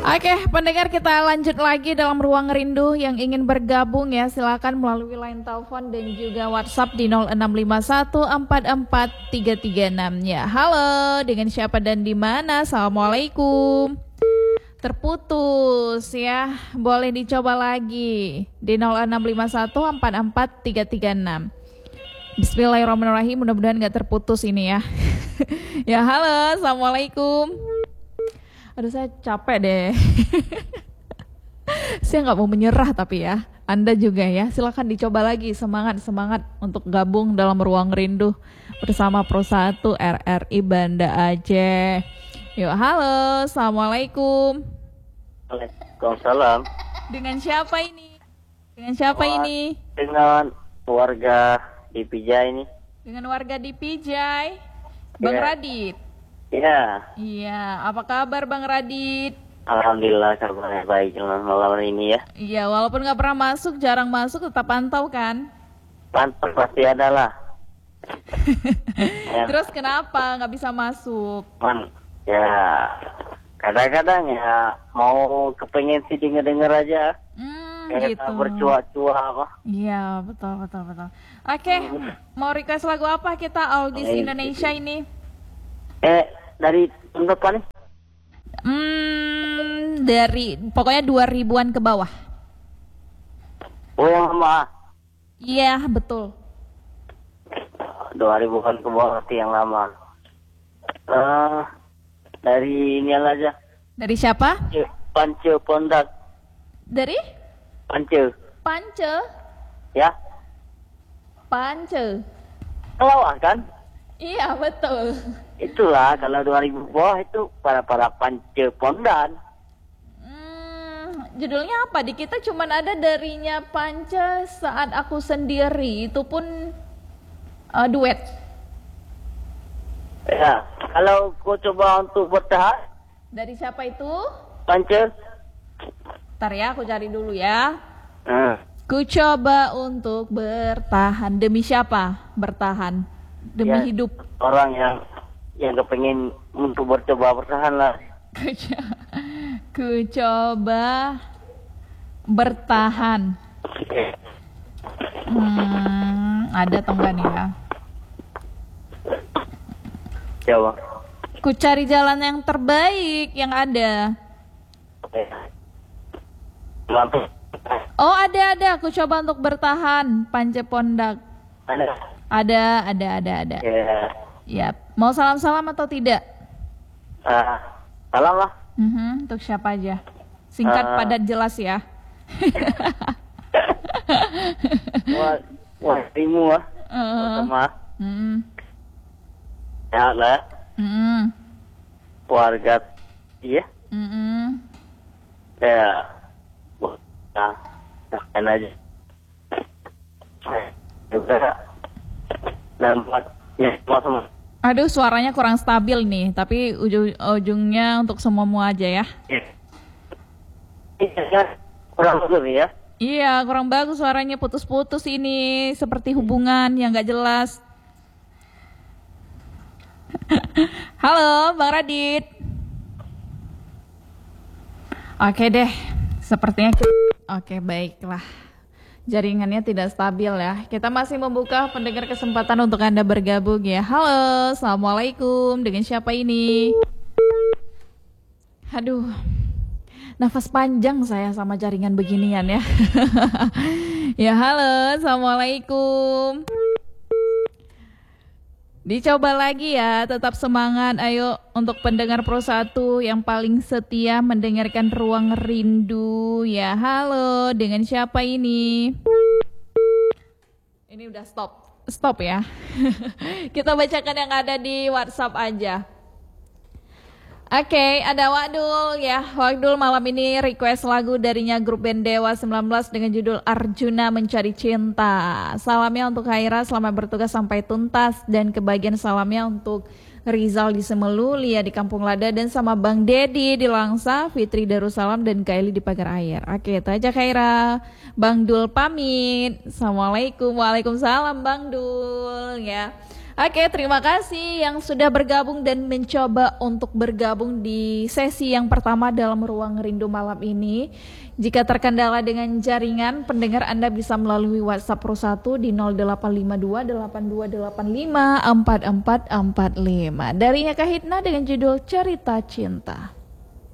Oke, pendengar kita lanjut lagi dalam Ruang Rindu. Yang ingin bergabung ya silakan melalui line telepon dan juga WhatsApp di 0651443336 ya. Halo, dengan siapa dan di mana? Assalamualaikum. Terputus ya. Boleh dicoba lagi di 0651443336. Bismillahirrahmanirrahim. Mudah-mudahan gak terputus ini ya. Ya, halo, assalamualaikum. Aduh, saya capek deh. Saya nggak mau menyerah tapi ya. Anda juga ya. Silakan dicoba lagi, semangat untuk gabung dalam Ruang Rindu bersama Pro 1 RRI Banda Aceh. Yuk, halo, assalamualaikum. Waalaikumsalam. Dengan siapa ini? Ini? Dengan warga di Pijai ini. Dengan warga di Pijai. Bang Radit. Iya, apa kabar Bang Radit? Alhamdulillah kabarnya baik malam ini ya. Iya, walaupun nggak pernah masuk, jarang masuk, tetap pantau kan? Pantau pasti ada lah. Ya. Terus kenapa nggak bisa masuk? Ya, kadang-kadang ya mau kepengen sih denger aja. Gitu. Bercuak-cuak apa? Iya, betul. Oke, mau request lagu apa kita Oldies Indonesia ini? Dari berapa nih? Dari pokoknya 2000-an ke bawah. Oh, yang lama. Iya, betul. 2000-an ke bawah berarti yang lama. Dari ini aja. Dari siapa? Pance Pondak. Dari? Pance. Ya. Pance. Kelawah kan? Iya, betul. Itulah kalau 2000 bawah itu para Pance Pondan. Judulnya apa? Di kita cuman ada darinya Pance Saat Aku Sendiri. Itu pun duet. Ya, kalau kau coba untuk bertahan. Dari siapa itu? Pance. Ntar ya, aku cari dulu ya. Ku coba untuk bertahan. Demi siapa? Bertahan. Demi hidup. Orang yang kepengen untuk bercoba bertahan lah. Ku coba bertahan. Ada atau enggak nih ya? Coba. Ku cari jalan yang terbaik yang ada. Oh, ada. Aku coba untuk bertahan. Pance Pondak. Ada. Ya. Mau salam-salam atau tidak? Salam lah. Untuk siapa aja? Singkat, padat, jelas ya. Wah, timu lah. Sama. Ya lah. Warga. Iya. Ya. Nah, aja. Juga nampak ya semua. Aduh, suaranya kurang stabil nih, tapi ujungnya untuk semua aja ya. Iya, kurang bagus ya. Iya, kurang bagus suaranya, putus-putus ini, seperti hubungan yang gak jelas. Halo, Bang Radit. Oke deh, sepertinya. Oke, baiklah. Jaringannya tidak stabil ya. Kita masih membuka pendengar kesempatan untuk Anda bergabung ya. Halo, assalamualaikum. Dengan siapa ini? Aduh, nafas panjang saya sama jaringan beginian ya. Ya, halo, assalamualaikum. Dicoba lagi ya, tetap semangat. Ayo untuk pendengar Pro 1 yang paling setia mendengarkan Ruang Rindu ya. Halo, dengan siapa ini? Ini udah stop ya. Kita bacakan yang ada di WhatsApp aja. Oke, ada Wadul ya. Wadul malam ini request lagu darinya grup band Dewa 19 dengan judul Arjuna Mencari Cinta. Salamnya untuk Haira, selamat bertugas sampai tuntas. Dan kebagian salamnya untuk Rizal di Semelu, Lia di Kampung Lada, dan sama Bang Dedi di Langsa, Fitri Darussalam, dan Kaili di Pagar Air. Oke, itu aja Haira. Bang Dul pamit. Assalamualaikum. Waalaikumsalam Bang Dul ya. Oke, terima kasih yang sudah bergabung dan mencoba untuk bergabung di sesi yang pertama dalam Ruang Rindu malam ini. Jika terkendala dengan jaringan, pendengar Anda bisa melalui WhatsApp Pro 1 di 0852 8285 4445. Darinya Kahitna dengan judul Cerita Cinta.